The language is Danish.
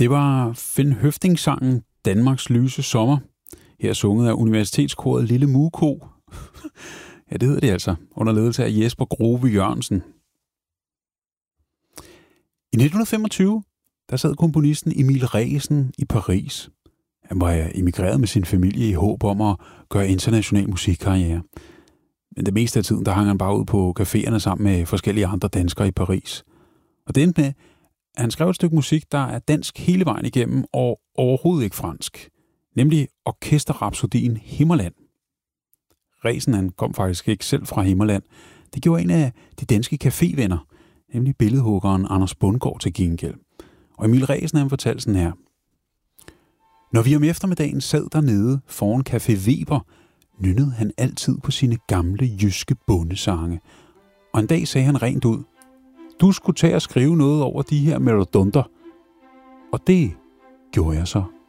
Det var Finn Høfting-sangen Danmarks lyse sommer. Her sunget af universitetskoret Lille Muko. Ja, det hedder det altså, under ledelse af Jesper Grove Jørgensen. I 1925, der sad komponisten Emil Resen i Paris. Han var emigreret med sin familie i håb om at gøre international musikkarriere. Men det meste af tiden, der hang han bare ud på caféerne sammen med forskellige andre danskere i Paris. Og det endte med, at han skrev et stykke musik, der er dansk hele vejen igennem og overhovedet ikke fransk. Nemlig orkesterrapsodien Himmerland. Resen, han kom faktisk ikke selv fra Himmerland. Det gjorde en af de danske cafévenner, nemlig billedhuggeren Anders Bundgaard til gengæld. Og Emil Resen, han fortalte sådan her. Når vi om eftermiddagen sad dernede foran Café Weber, nynnede han altid på sine gamle jyske bondesange. Og en dag sagde han rent ud, du skulle tage og skrive noget over de her melodonter. Og det gjorde jeg så.